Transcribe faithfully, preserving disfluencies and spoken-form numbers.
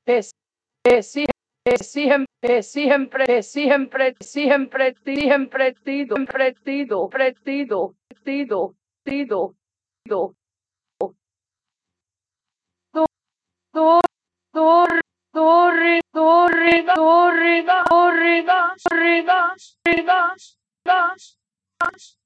es, es, siempre, siempre, siempre, siempre, siempre, siempre, tido, pretido, pretido, tido, tido, tido, tor, tor, torre, torre, torre, torre, torre, torre,